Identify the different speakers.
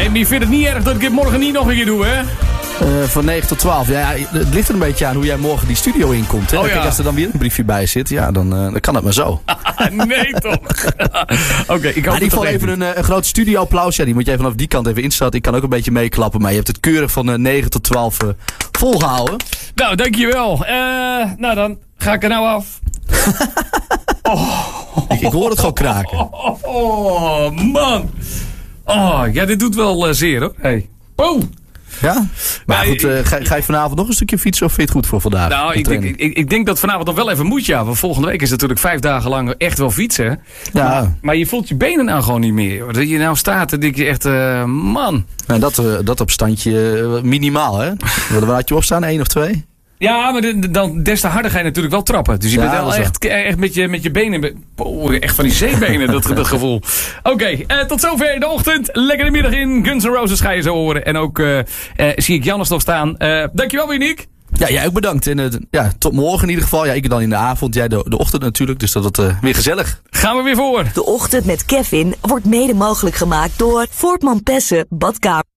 Speaker 1: En je vindt het niet erg dat ik het morgen niet nog een keer doe, hè?
Speaker 2: Van 9 tot 12. Ja, het ligt er een beetje aan hoe jij morgen die studio inkomt. Hè?
Speaker 1: Oh, ja.
Speaker 2: Kijk, als er dan weer een briefje bij zit, ja, dan kan het maar zo.
Speaker 1: Nee, toch? Oké, ik hoop
Speaker 2: in ieder geval even een groot studio-applaus. Ja, die moet jij vanaf die kant even instarten. Ik kan ook een beetje meeklappen, maar je hebt het keurig van 9 tot 12 volgehouden.
Speaker 1: Nou, dankjewel. Nou, dan ga ik er nou af.
Speaker 2: Ik hoor het gewoon kraken.
Speaker 1: Oh, man. Oh, ja, dit doet wel zeer, hoor. Hey. Oh.
Speaker 2: Ja? Maar goed, ga je vanavond nog een stukje fietsen of vind je het goed voor vandaag?
Speaker 1: Nou, ik denk dat vanavond nog wel even moet, ja. Want volgende week is natuurlijk 5 dagen lang echt wel fietsen.
Speaker 2: Ja.
Speaker 1: Maar je voelt je benen nou gewoon niet meer. Hoor. Dat je nou staat en denk je echt, man.
Speaker 2: En dat op standje minimaal, hè? Wat had je opstaan? 1 of 2?
Speaker 1: Ja, maar dan des te harder ga je natuurlijk wel trappen. Dus je bent wel echt met je benen... echt van die zeebenen, dat gevoel. Oké, tot zover de ochtend. Lekkere middag in. Guns N' Roses ga je zo horen. En ook zie ik Jannes nog staan. Dankjewel weer, Nick.
Speaker 2: Ja, jij ook bedankt. En tot morgen in ieder geval. Ja, ik dan in de avond, jij de ochtend natuurlijk. Dus dat wordt weer gezellig.
Speaker 1: Gaan we weer voor.
Speaker 3: De Ochtend met Kevin wordt mede mogelijk gemaakt door Voortman Pessen Badkamer.